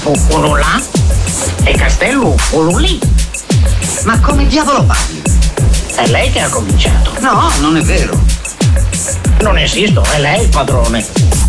Quello là e Castello quello lì. Ma come diavolo parli? È lei che ha cominciato. No, non è vero. Non esisto, è lei il padrone.